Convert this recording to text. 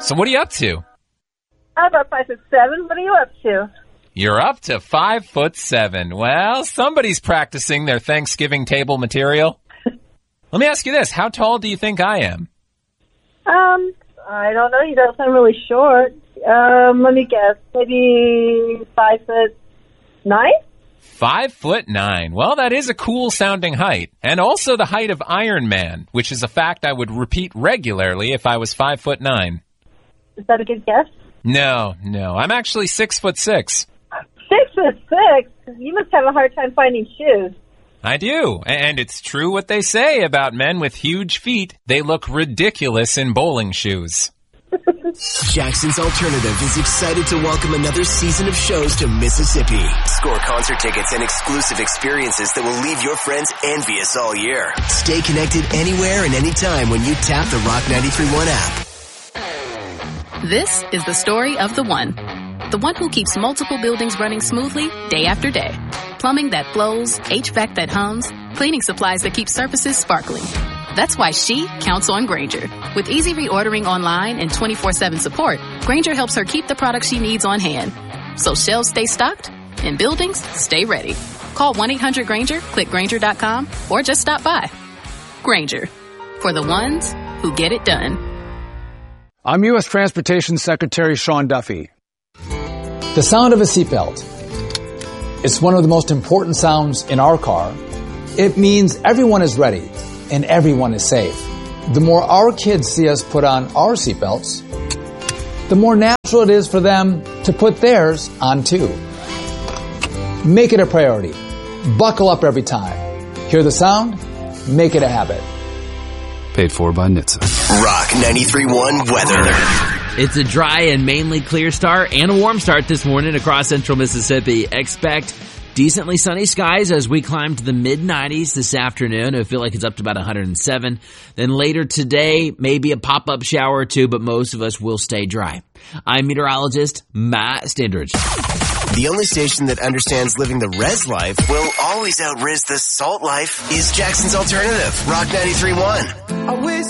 So what are you up to? I'm about 5'7". What are you up to? You're up to 5'7". Well, somebody's practicing their Thanksgiving table material. Let me ask you this. How tall do you think I am? I don't know. You don't sound really short. Let me guess. Maybe 5'9"? 5'9". Well, that is a cool sounding height. And also the height of Iron Man, which is a fact I would repeat regularly if I was 5'9". Is that a good guess? No. I'm actually 6'6". 6'6"? You must have a hard time finding shoes. I do. And it's true what they say about men with huge feet. They look ridiculous in bowling shoes. Jackson's Alternative is excited to welcome another season of shows to Mississippi. Score concert tickets and exclusive experiences that will leave your friends envious all year. Stay connected anywhere and anytime when you tap the Rock 93.1 app. This is the story of the one. The one who keeps multiple buildings running smoothly day after day. Plumbing that flows, HVAC that hums, cleaning supplies that keep surfaces sparkling. That's why she counts on Grainger. With easy reordering online and 24/7 support, Grainger helps her keep the products she needs on hand. So shelves stay stocked and buildings stay ready. Call 1-800-GRAINGER, click Grainger.com, or just stop by. Grainger, for the ones who get it done. I'm U.S. Transportation Secretary Sean Duffy. The sound of a seatbelt. It's one of the most important sounds in our car. It means everyone is ready and everyone is safe. The more our kids see us put on our seatbelts, the more natural it is for them to put theirs on too. Make it a priority. Buckle up every time. Hear the sound? Make it a habit. Paid for by NHTSA. Rock 93.1 weather. It's a dry and mainly clear start and a warm start this morning across central Mississippi. Expect decently sunny skies as we climb to the mid-90s this afternoon. It'll feel like it's up to about 107. Then later today, maybe a pop-up shower or two, but most of us will stay dry. I'm meteorologist Matt Standridge. The only station that understands living the res life will always out-res the salt life is Jackson's Alternative, Rock 93.1. I wish